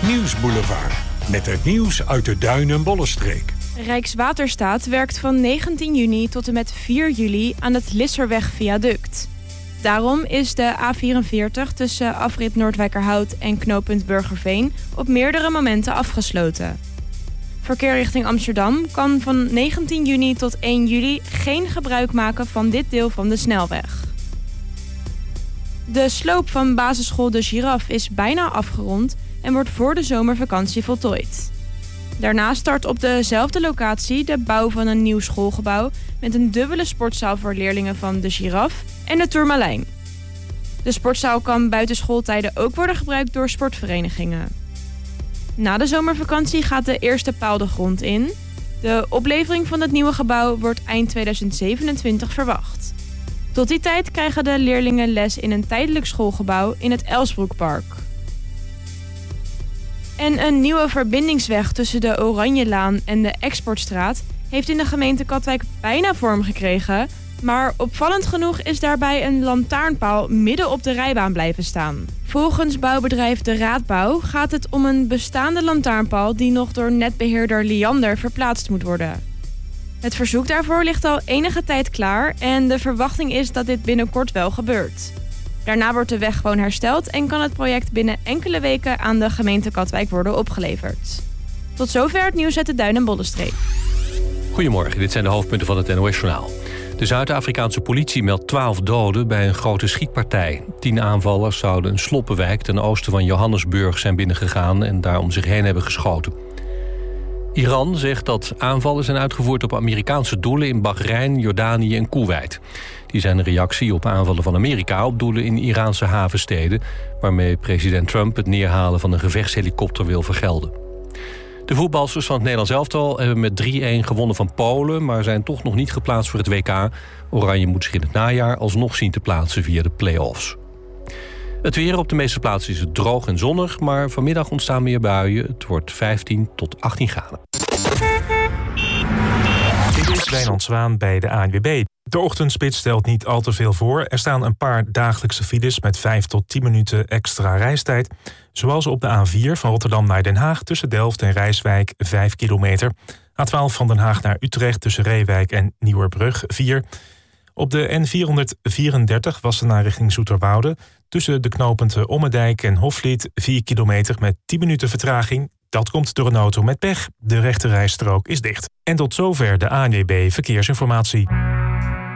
Nieuwsboulevard. Met het nieuws uit de Duin- en Bollenstreek. Rijkswaterstaat werkt van 19 juni tot en met 4 juli aan het Lisserweg-viaduct. Daarom is de A44 tussen afrit Noordwijkerhout en knooppunt Burgerveen op meerdere momenten afgesloten. Verkeer richting Amsterdam kan van 19 juni tot 1 juli geen gebruik maken van dit deel van de snelweg. De sloop van basisschool De Giraffe is bijna afgerond en wordt voor de zomervakantie voltooid. Daarna start op dezelfde locatie de bouw van een nieuw schoolgebouw met een dubbele sportzaal voor leerlingen van De Giraffe en de Tourmalijn. De sportzaal kan buiten schooltijden ook worden gebruikt door sportverenigingen. Na de zomervakantie gaat de eerste paal de grond in. De oplevering van het nieuwe gebouw wordt eind 2027 verwacht. Tot die tijd krijgen de leerlingen les in een tijdelijk schoolgebouw in het Elsbroekpark. En een nieuwe verbindingsweg tussen de Oranjelaan en de Exportstraat heeft in de gemeente Katwijk bijna vorm gekregen, maar opvallend genoeg is daarbij een lantaarnpaal midden op de rijbaan blijven staan. Volgens bouwbedrijf De Raadbouw gaat het om een bestaande lantaarnpaal die nog door netbeheerder Liander verplaatst moet worden. Het verzoek daarvoor ligt al enige tijd klaar en de verwachting is dat dit binnenkort wel gebeurt. Daarna wordt de weg gewoon hersteld en kan het project binnen enkele weken aan de gemeente Katwijk worden opgeleverd. Tot zover het nieuws uit de Duin- en Bollenstreek. Goedemorgen, dit zijn de hoofdpunten van het NOS-journaal. De Zuid-Afrikaanse politie meldt 12 doden bij een grote schietpartij. 10 aanvallers zouden een sloppenwijk ten oosten van Johannesburg zijn binnengegaan en daar om zich heen hebben geschoten. Iran zegt dat aanvallen zijn uitgevoerd op Amerikaanse doelen in Bahrein, Jordanië en Koeweit. Die zijn een reactie op aanvallen van Amerika op doelen in Iraanse havensteden, waarmee president Trump het neerhalen van een gevechtshelikopter wil vergelden. De voetbalsters van het Nederlands elftal hebben met 3-1 gewonnen van Polen, maar zijn toch nog niet geplaatst voor het WK. Oranje moet zich in het najaar alsnog zien te plaatsen via de play-offs. Het weer: op de meeste plaatsen is het droog en zonnig, maar vanmiddag ontstaan meer buien. Het wordt 15 tot 18 graden. Dit is Wijnand Zwaan bij de ANWB. De ochtendspits stelt niet al te veel voor. Er staan een paar dagelijkse files met 5 tot 10 minuten extra reistijd. Zoals op de A4 van Rotterdam naar Den Haag tussen Delft en Rijswijk 5 kilometer. A12 van Den Haag naar Utrecht tussen Reewijk en Nieuwerbrug 4. Op de N434 Wassenaar richting Zoeterwoude tussen de knooppunten Ommedijk en Hofvliet 4 kilometer met 10 minuten vertraging. Dat komt door een auto met pech. De rechterrijstrook is dicht. En tot zover de ANWB Verkeersinformatie.